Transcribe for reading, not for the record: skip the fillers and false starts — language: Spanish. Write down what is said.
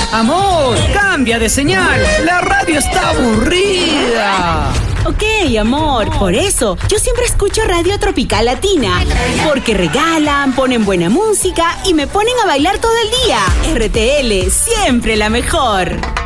Amor, cambia de señal. La radio está aburrida. Ok, amor, por eso yo siempre escucho Radio Tropical Latina, porque regalan, ponen buena música y me ponen a bailar todo el día. RTL, siempre la mejor.